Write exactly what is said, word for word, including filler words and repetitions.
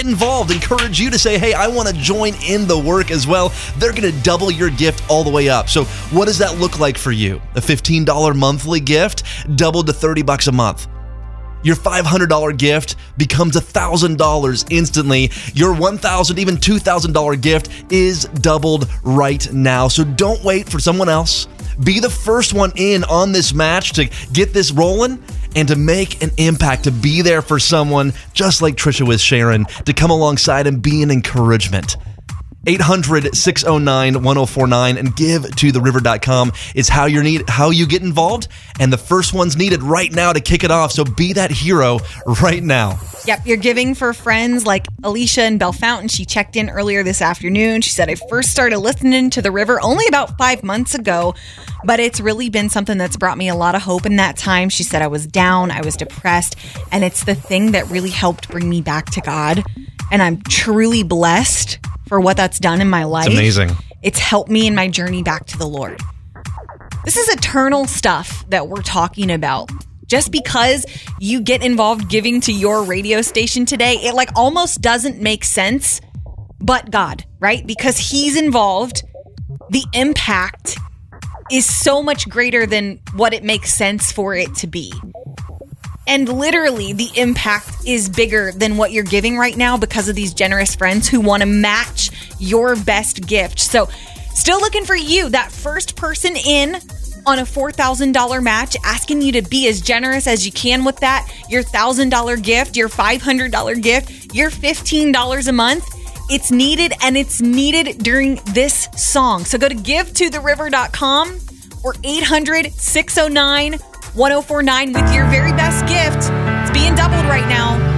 involved, encourage you to say, hey, I want to join in the work as well. They're going to double your gift all the way up. So what does that look like for you? A fifteen dollars monthly gift doubled to thirty bucks a month. Your five hundred dollars gift becomes one thousand dollars instantly. Your one thousand dollars, even two thousand dollars gift is doubled right now. So don't wait for someone else. Be the first one in on this match to get this rolling and to make an impact, to be there for someone just like Trisha with Sharon, to come alongside and be an encouragement. eight hundred, six oh nine, one oh four nine and give to the river dot com is how you need how you get involved, and the first one's needed right now to kick it off. So be that hero right now. Yep, you're giving for friends like Alicia in Bell Fountain. She checked in earlier this afternoon. She said, I first started listening to the river only about five months ago, but it's really been something that's brought me a lot of hope in that time. She said, I was down, I was depressed, and it's the thing that really helped bring me back to God. And I'm truly blessed for what that's done in my life. It's amazing. It's helped me in my journey back to the Lord. This is eternal stuff that we're talking about. Just because you get involved giving to your radio station today, it like almost doesn't make sense, but God, right? Because he's involved, the impact is so much greater than what it makes sense for it to be. And literally, the impact is bigger than what you're giving right now because of these generous friends who want to match your best gift. So, still looking for you, that first person in on a four thousand dollars match, asking you to be as generous as you can with that. Your one thousand dollars gift, your five hundred dollars gift, your fifteen dollars a month. It's needed, and it's needed during this song. So go to give to the river dot com or eight hundred, six oh nine, one oh four nine with your very best gift. It's being doubled right now.